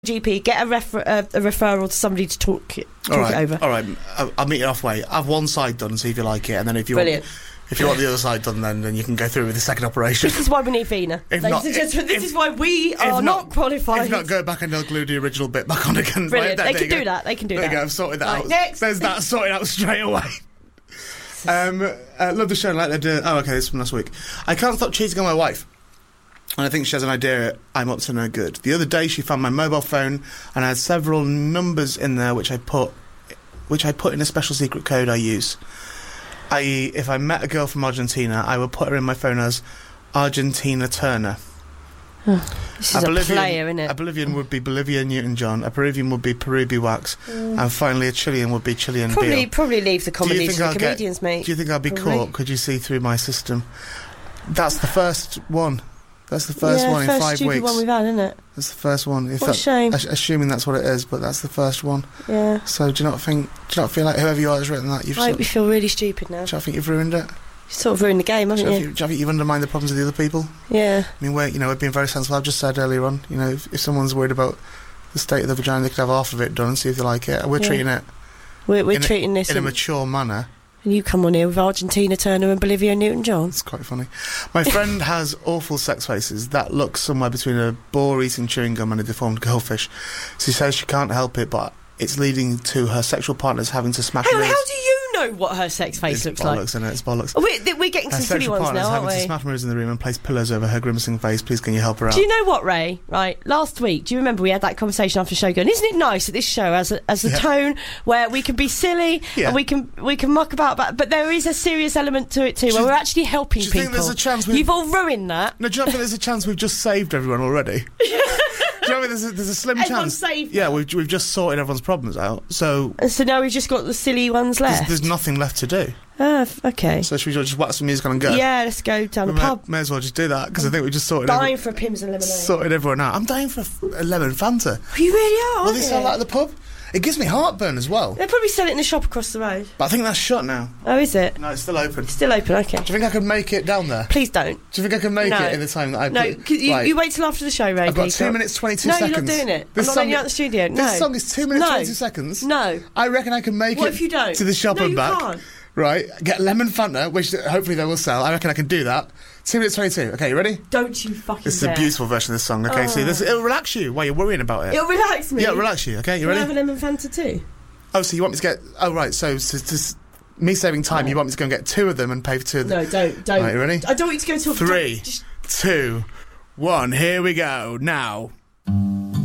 GP, get a referral to somebody to talk it over. All right, I'll meet you halfway. Have one side done, see if you like it, and then if you want the other side done, then you can go through with the second operation. This is why we need Vina. This is why we are not qualified. If not, go back and they'll glue the original bit back on again. Brilliant. They can do that. There you go, I've sorted that out. Next. There's that sorted out straight away. Love the show like they did. Oh, okay, this is from last week. I can't stop cheating on my wife, and I think she has an idea I'm up to no good. The other day she found my mobile phone and I had several numbers in there which I put in a special secret code I use. I.e., if I met a girl from Argentina, I would put her in my phone as Argentina Turner. This is a player, isn't it? A Bolivian would be Bolivia Newton-John, a Peruvian would be Perubi Wax, and finally a Chilean would be Chilean Beale. Probably leave the comedies to the comedians, mate. Do you think I'll be caught? Could you see through my system? That's the first one. That's the first one in 5 weeks. First stupid one we've had, isn't it? That's the first one. What a shame. Assuming that's what it is, but that's the first one. Yeah. So do you not feel like whoever you are has written that? We feel really stupid now. Do you not think you've ruined it? You sort of ruined the game, haven't you? Do you think you've undermined the problems of the other people? Yeah. I mean, we're being very sensible. I've just said earlier on, if someone's worried about the state of the vagina, they could have half of it done and see if they like it. We're treating it. We're treating this in a mature manner. And you come on here with Argentina Turner and Bolivia Newton-John. It's quite funny. My friend has awful sex faces that look somewhere between a boar eating chewing gum and a deformed goldfish. She says she can't help it, but it's leading to her sexual partners having to smash her. How do you know what her sex face looks like? It's bollocks, isn't it? It's bollocks. We're getting some silly ones now, aren't we? Having to smash mirrors in the room and place pillows over her grimacing face. Please, can you help her out? Do you know what, Ray? Right, last week, do you remember we had that conversation after the show going, isn't it nice that this show has a tone where we can be silly and we can muck about, but there is a serious element to it too, where we're actually helping people. Do you think there's a chance you've all ruined that? No, do you not think there's a chance we've just saved everyone already? Do you know, there's a slim chance. Saved we've just sorted everyone's problems out. So now we've just got the silly ones left. There's nothing left to do. Okay. So should we just whack some music on and go? Yeah, let's go down the pub. May as well just do that, because I think we just sorted. Dying for Pimm's and lemonade. Sorted everyone out. I'm dying for a lemon Fanta. You really are. Will they sell that at the pub? It gives me heartburn as well. They'll probably sell it in the shop across the road. But I think that's shut now. Oh, is it? No, it's still open. It's still open, okay. Do you think I can make it down there? Please don't. Do you think I can make it in the time that I put... No, you wait till after the show, Ray. I've got 2 minutes 22 seconds. No, you're not doing it. I'm not letting you out the studio. No. This song is 2 minutes 22 seconds. No. I reckon I can make What if you don't? to the shop and back. Can't. Right, get lemon Fanta, which hopefully they will sell. I reckon I can do that. 2 minutes 22. Okay, you ready? Don't you fucking This is a beautiful version of this song. Okay, see, it'll relax you while you're worrying about it. It'll relax me? Yeah, it'll relax you. Okay, you ready? Can I have a lemon Fanta too? Oh, so you want me to get... Oh, right, so me saving time, you want me to go and get 2 of them and pay for 2 of them? No, don't. Right, you ready? I don't want you to go till... 3, 2, 1, here we go, now.